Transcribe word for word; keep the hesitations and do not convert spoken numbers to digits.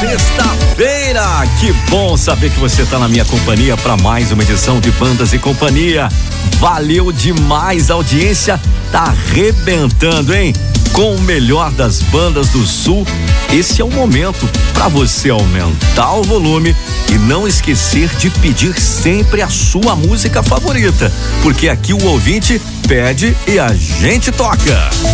Sexta-feira, que bom saber que você tá na minha companhia para mais uma edição de Bandas e Companhia. Valeu demais, a audiência tá arrebentando, hein? Com o melhor das bandas do Sul, esse é o momento para você aumentar o volume e não esquecer de pedir sempre a sua música favorita, porque aqui o ouvinte pede e a gente toca.